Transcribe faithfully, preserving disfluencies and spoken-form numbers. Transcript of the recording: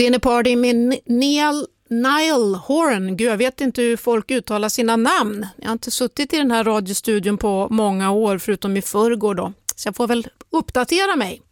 Dinner Party med Neil, Niall Horan. Gud, jag vet inte hur folk uttalar sina namn. Jag har inte suttit i den här radiostudion på många år, förutom i förrgår då. Så jag får väl uppdatera mig.